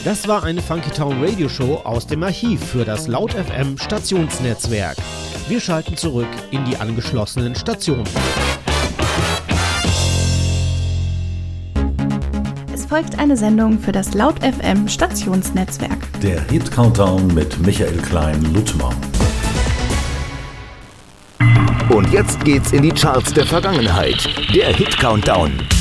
Das war eine Funky Town Radio Show aus dem Archiv für das Laut FM Stationsnetzwerk. Wir schalten zurück in die angeschlossenen Stationen. Es folgt eine Sendung für das Laut FM Stationsnetzwerk. Der Hit Countdown mit Michael Klein-Luttmer. Und jetzt geht's in die Charts der Vergangenheit. Der Hit Countdown.